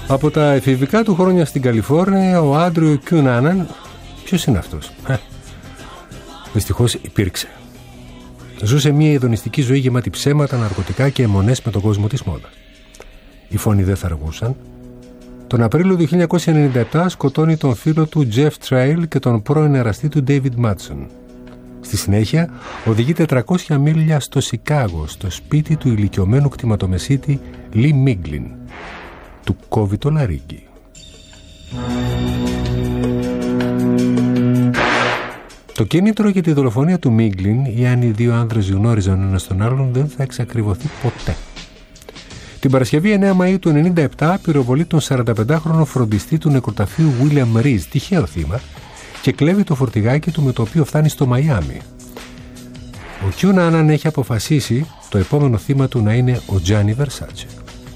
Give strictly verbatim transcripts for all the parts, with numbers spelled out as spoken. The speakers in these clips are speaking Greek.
Από τα εφηβικά του χρόνια στην Καλιφόρνια, ο Άντριου Κιουνάναν, ποιος είναι αυτός? Ε, δυστυχώς υπήρξε. Ζούσε μια ειδονιστική ζωή γεμάτη ψέματα, ναρκωτικά και αιμονές με τον κόσμο της μόδας. Οι φόνοι δεν θα αργούσαν. Τον Απρίλιο του χίλια εννιακόσια ενενήντα επτά σκοτώνει τον φίλο του Jeff Trail και τον πρώην εραστή του David Madsen. Στη συνέχεια οδηγεί τετρακόσια μίλια στο Σικάγο, στο σπίτι του ηλικιωμένου κτηματομεσίτη Lee Miglin. Του κόβει το λαρύγγι. Το κίνητρο για τη δολοφονία του Μίγκλιν, ή αν οι δύο άνδρες γνώριζαν ένα τον άλλον, δεν θα εξακριβωθεί ποτέ. Την Παρασκευή εννέα Μαΐου του ενενήντα επτά πυροβολεί τον σαρανταπεντάχρονο φροντιστή του νεκροταφείου William Rees, τυχαίο θύμα, και κλέβει το φορτηγάκι του με το οποίο φτάνει στο Μαϊάμι. Ο Κιουνάναν έχει αποφασίσει το επόμενο θύμα του να είναι ο Gianni Versace.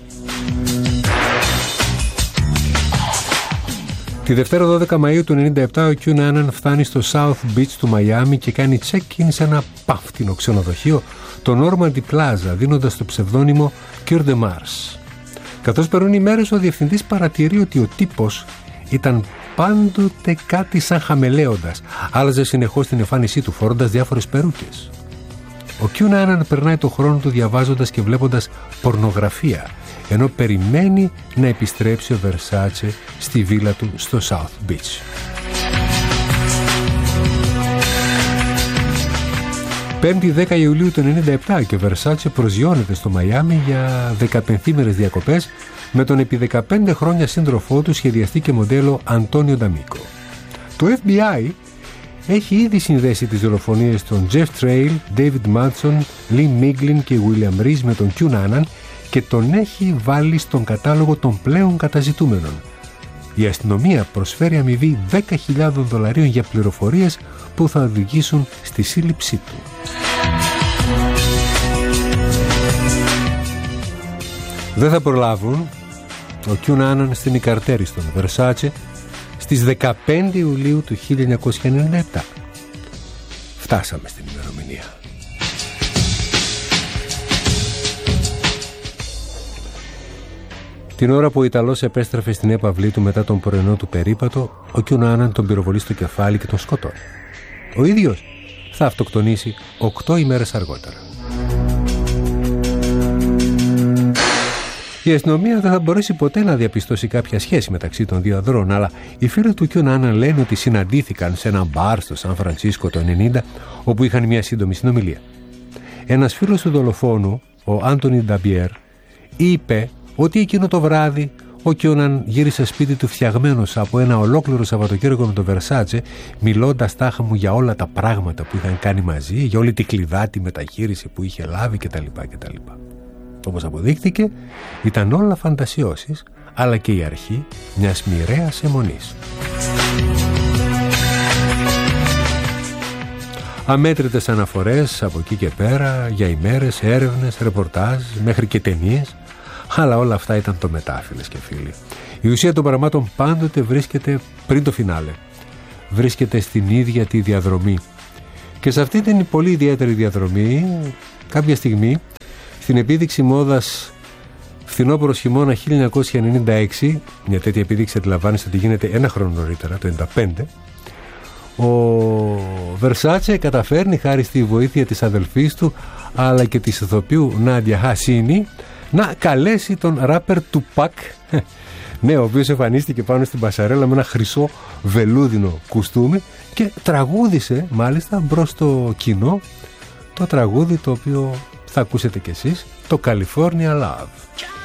Τη Δευτέρα δώδεκα Μαΐου του ενενήντα επτά ο Κιουνάναν φτάνει στο South Beach του Μαϊάμι και κάνει check-in σε ένα πάφτινο ξενοδοχείο, το Normandy Plaza, δίνοντας το ψευδόνυμο Cœur de Mars. Καθώς περνούν οι μέρες, ο διευθυντής παρατηρεί ότι ο τύπος ήταν πάντοτε κάτι σαν χαμελέοντας. Άλλαζε συνεχώς την εμφάνισή του, φορώντας διάφορες περούκες. Ο Κιουνάναν περνάει το χρόνο του διαβάζοντας και βλέποντας πορνογραφία, ενώ περιμένει να επιστρέψει ο Versace στη βίλα του στο South Beach. πέμπτη δέκα Ιουλίου του ενενήντα επτά και ο Versace προσγειώνεται στο Μαϊάμι για δεκαπενθήμερες διακοπές με τον επί δεκαπέντε χρόνια σύντροφό του, σχεδιαστή και μοντέλο Αντώνιο Νταμίκο. Το εφ μπι άι έχει ήδη συνδέσει τις δολοφονίες των Jeff Trail, David Madsen, Lee Miglin και William Rees με τον Kιουνάναν και τον έχει βάλει στον κατάλογο των πλέον καταζητούμενων. Η αστυνομία προσφέρει αμοιβή δέκα χιλιάδες δολαρίων για πληροφορίες που θα οδηγήσουν στη σύλληψή του. Δεν θα προλάβουν ο Κιουνάναν στην Ικαρτέρι στον Versace στις δεκαπέντε Ιουλίου του χίλια εννιακόσια ενενήντα επτά. Φτάσαμε στην ημερομηνία. Την ώρα που ο Ιταλός επέστρεφε στην έπαυλή του μετά τον πρωινό του περίπατο, ο Κιουνάναν τον πυροβολεί στο κεφάλι και τον σκοτώνει. Ο ίδιος θα αυτοκτονήσει οκτώ ημέρες αργότερα. Η αστυνομία δεν θα μπορέσει ποτέ να διαπιστώσει κάποια σχέση μεταξύ των δύο ανδρών, αλλά οι φίλοι του Κιουνάναν λένε ότι συναντήθηκαν σε ένα μπαρ στο Σαν Φρανσίσκο το ενενήντα, όπου είχαν μια σύντομη συνομιλία. Ένας φίλος του δολοφόνου, ο Άντονι Νταμπιέρ, είπε ότι εκείνο το βράδυ ο Κιουνάναν γύρισε σπίτι του φτιαγμένος από ένα ολόκληρο Σαββατοκύριακο με τον Versace, μιλώντας τάχα μου για όλα τα πράγματα που είχαν κάνει μαζί, για όλη τη κλειδάτη μεταχείριση που είχε λάβει κτλ. κτλ. Όπως αποδείχθηκε, ήταν όλα φαντασιώσεις, αλλά και η αρχή μιας μοιραίας αιμονής. Αμέτρητες αναφορές από εκεί και πέρα, για ημέρες, έρευνες, ρεπορτάζ, μέχρι και ταινίες, αλλά όλα αυτά ήταν το μετά, φίλες και φίλοι. Η ουσία των πραγμάτων πάντοτε βρίσκεται πριν το φινάλε. Βρίσκεται στην ίδια τη διαδρομή. Και σε αυτή την πολύ ιδιαίτερη διαδρομή, κάποια στιγμή, στην επίδειξη μόδας φθινόπωρος χειμώνα χίλια εννιακόσια ενενήντα έξι, μια τέτοια επίδειξη αντιλαμβάνεστε ότι γίνεται ένα χρόνο νωρίτερα, το ενενήντα πέντε, ο Versace καταφέρνει, χάρη στη βοήθεια της αδελφής του αλλά και της ηθοποιού Νάντια Χασίνη, να καλέσει τον ράπερ Tupac, ναι, ο οποίος εμφανίστηκε πάνω στην πασαρέλα με ένα χρυσό βελούδινο κουστούμι και τραγούδισε μάλιστα μπρος στο κοινό το τραγούδι το οποίο θα ακούσετε κι εσείς, το California Love.